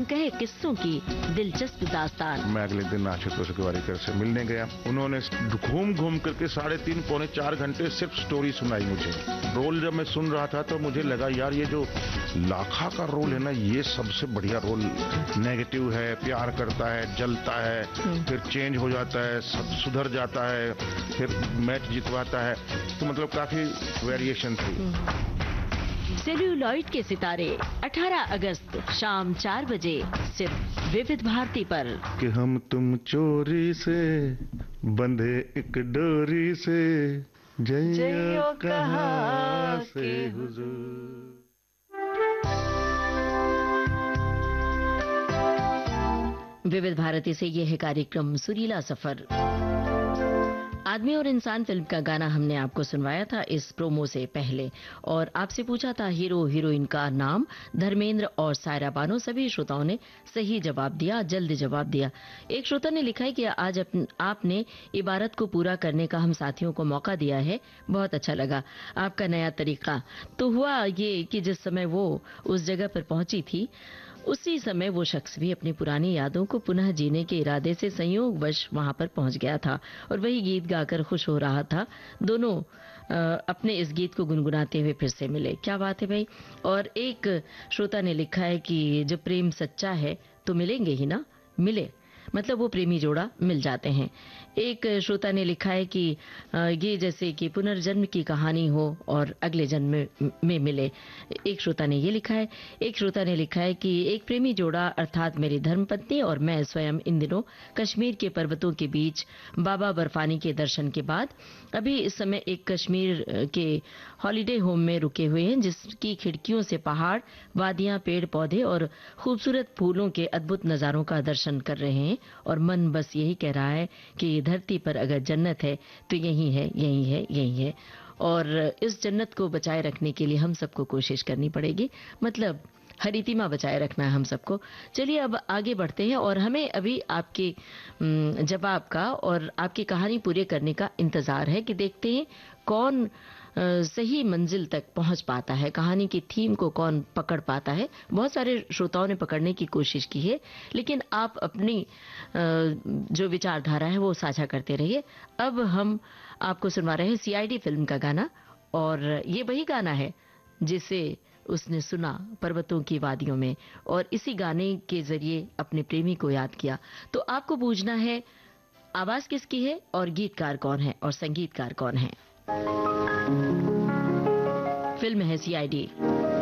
अनकहे किस्सों की दिलचस्प दास्तान। मैं अगले दिन आशुतोष गोवारिकर से मिलने गया। उन्होंने घूम घूम करके 3.5 पौने 4 घंटे सिर्फ स्टोरी सुनाई मुझे। रोल जब मैं सुन रहा था तो मुझे लगा यार ये जो लाखा का रोल है ना, ये सबसे बढ़िया रोल। नेगेटिव है, प्यार करता है, जलता है, फिर चेंज हो जाता है, सब सुधर जाता है, फिर मैच जितवाता है। तो मतलब काफी वेरिएशन थी। सेल्यूलॉइड के सितारे 18 अगस्त शाम 4 बजे सिर्फ विविध भारती पर। कि हम तुम चोरी से बंधे एक डोरी से, जइयो कहाँ से हुजूर। विविध भारती से यह है कार्यक्रम सुरीला सफर। आदमी और इंसान फिल्म का गाना हमने आपको सुनवाया था इस प्रोमो से पहले, और आपसे पूछा था हीरो हीरोइन का नाम। धर्मेंद्र और सायरा बानो, सभी श्रोताओं ने सही जवाब दिया, जल्द जवाब दिया। एक श्रोता ने लिखा है कि आज आपने इबारत को पूरा करने का हम साथियों को मौका दिया है, बहुत अच्छा लगा आपका नया तरीका। तो हुआ ये कि जिस समय वो उस जगह पर पहुंची थी, उसी समय वो शख्स भी अपनी पुरानी यादों को पुनः जीने के इरादे से संयोगवश वहां पर पहुंच गया था और वही गीत गाकर खुश हो रहा था। दोनों अपने इस गीत को गुनगुनाते हुए फिर से मिले। क्या बात है भाई। और एक श्रोता ने लिखा है कि जब प्रेम सच्चा है तो मिलेंगे ही ना, मिले मतलब वो प्रेमी जोड़ा मिल जाते हैं। एक श्रोता ने लिखा है कि ये जैसे कि पुनर्जन्म की कहानी हो और अगले जन्म में मिले। एक श्रोता ने ये लिखा है। एक श्रोता ने लिखा है कि एक प्रेमी जोड़ा अर्थात मेरी धर्मपत्नी और मैं स्वयं इन दिनों कश्मीर के पर्वतों के बीच बाबा बर्फानी के दर्शन के बाद अभी इस समय एक कश्मीर के हॉलिडे होम में रुके हुए हैं, जिसकी खिड़कियों से पहाड़, वादियां, पेड़ पौधे और खूबसूरत फूलों के अद्भुत नजारों का दर्शन कर रहे हैं और मन बस यही कह रहा है कि धरती पर अगर जन्नत है तो यही है, यही है, यही है। और इस जन्नत को बचाए रखने के लिए हम सबको कोशिश करनी पड़ेगी, मतलब हरितिमा बचाए रखना है हम सबको। चलिए अब आगे बढ़ते हैं और हमें अभी आपके जवाब का और आपकी कहानी पूरी करने का इंतजार है कि देखते हैं कौन सही मंजिल तक पहुंच पाता है, कहानी की थीम को कौन पकड़ पाता है। बहुत सारे श्रोताओं ने पकड़ने की कोशिश की है, लेकिन आप अपनी जो विचारधारा है वो साझा करते रहिए। अब हम आपको सुनवा रहे हैं सीआईडी फिल्म का गाना, और ये वही गाना है जिसे उसने सुना पर्वतों की वादियों में और इसी गाने के जरिए अपने प्रेमी को याद किया। तो आपको पूछना है आवाज किसकी है और गीतकार कौन है और संगीतकार कौन है। फिल्म है सीआईडी।